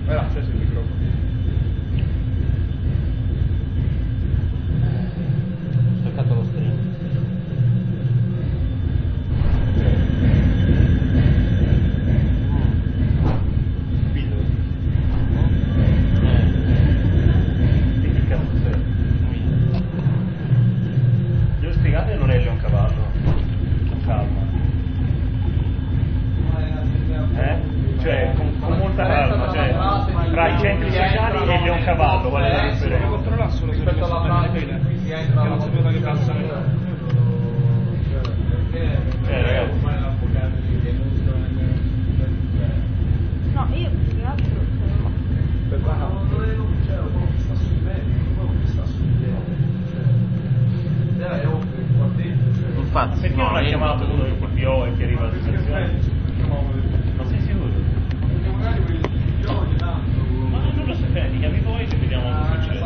Era acceso il microfono. Staccato lo stream. Non è Leoncavallo, con calma, cioè con molta calma, cioè tra i centri sociali e Leoncavallo qual è la differenza? Devo controllare solo se riesco a fare le pene, che non sapevo da che cazzo ne Ragazzi, no, io più che altro Infatti, perché non ha chiamato uno del PO e che arriva alla situazione? Ma sei sicuro? Ma non lo sapete, ti chiami voi e vediamo cosa succede.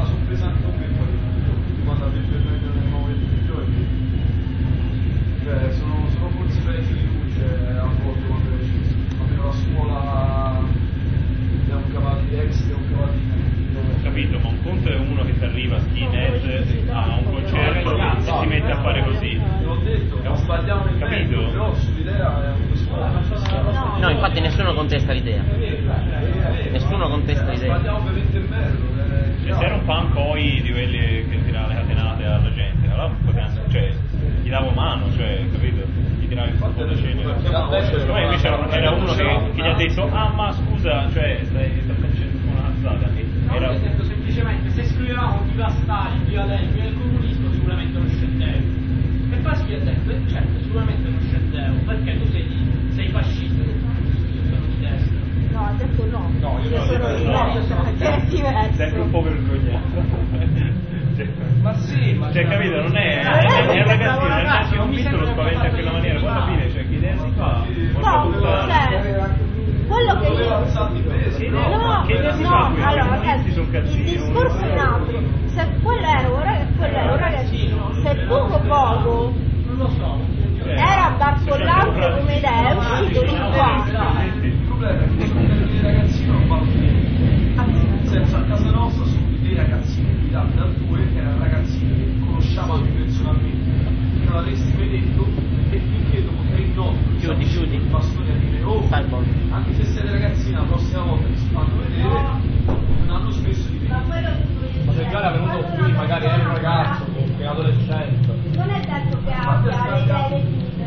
Cioè, sono forse peggio di luce a volte quando almeno la scuola è un cavallo di ex, è un cavallo di Ho capito, ma un conto è uno che ti arriva skinhead a un concerto e si mette a fare così. L'ho detto, non sbagliamo nel Capito? però sull'idea è un scuola. no, infatti nessuno contesta l'idea. Nessuno contesta l'idea. Sbagliamo ovviamente il merito. Cioè, se era un fan poi di quelli che tirava le catenate alla gente, allora cioè, gli davo mano, cioè, capito? Gli tiravi il po' da cenere. Secondo me invece era uno che gli ha detto, ah ma scusa, cioè, stai facendo una cazzata. Era... No, detto semplicemente, se escludevamo chi va a Stalin, chi va Lenin, chi va il comunismo, sicuramente non scendevo. E poi si è detto, certo, sicuramente non scendevo, perché tu sei fascista, sono di destra. no, ha detto no. No, io sono di destra, che è diverso. Sempre un po' vergognato. Ma sì, ma cioè, capito, non è un ragazzino, nel senso che un visto lo spaventa in quella maniera, poi alla fine, cioè, che idea si fa? No, cioè, quello che io no, che idea si fa? allora ragazzi, sono il cazzini, discorso è un altro. Se quello era un ragazzino, se poco Non lo so. era barcollante come idea, è uscito di qua. Il problema è che i ragazzini non vanno nel senso, a casa nostra sono dei ragazzini guidati da due che erano ragazzini che conosciamo anche personalmente, che non avresti mai detto, e finché dopo 3 notti Chiudi. il bastone a dire oh, Cyborg. anche se siete ragazzini la prossima volta che si fanno vedere non hanno smesso di vedere. ma se già era venuto qui magari è un ragazzo che è adolescente. Non è detto che abbia le idee definite.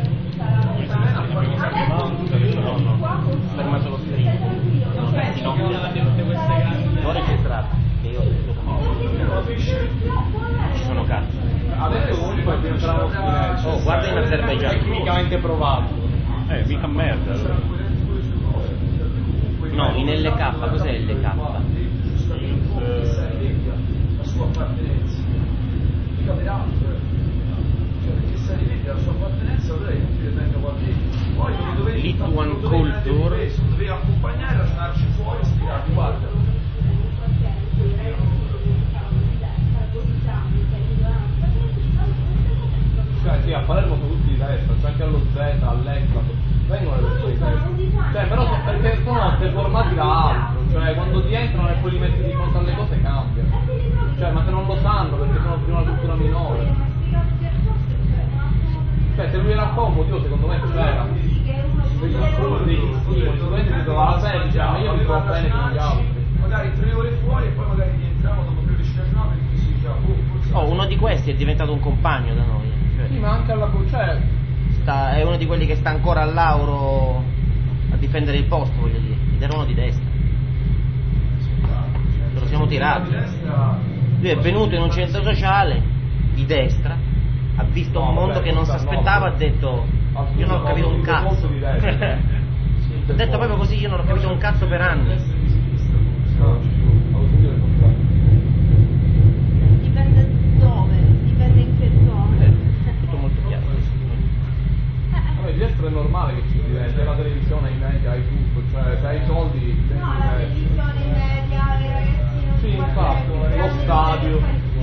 Fermato lo stream. Non registrato, che io ho detto. Ci sono cazzo. Adesso comunque diventerà uno skinhead. Oh, guarda in Azerbaigian. È chimicamente provato. mica merda. No, in LK, cos'è LK? La sua appartenenza, mica per altro, cioè perché se rivede la sua appartenenza allora è inutile prendere qualche poi Lituan Culture dovevi accompagnare, ragionarci fuori e spiegarti guarda Cioè sì, a Palermo sono tutti di destra, c'è anche allo Z, all'Eclato, vengono le persone di destra. Cioè però perché sono formati da altro, cioè quando ti entrano e poi li metti di fronte alle cose cambiano. Cioè ma se non lo sanno perché sono più una cultura minore. Cioè se lui era comodo, io secondo me c'era degli stimoli, sicuramente si trova la pelle, dice ma io mi trovo bene con gli altri. magari 3 ore fuori e poi magari rientriamo dopo 3 ore di ragionare perché si diceva Oh, uno di questi è diventato un compagno da noi. Cioè, Sì, ma anche alla cioè è uno di quelli che sta ancora all'Auro a difendere il posto, voglio dire. Ed era uno di destra. Ce lo siamo tirati. Lui è venuto in un centro sociale di destra, ha visto un mondo che non si aspettava, ha detto io non ho capito un cazzo. Ha detto proprio così, io non ho capito un cazzo per anni.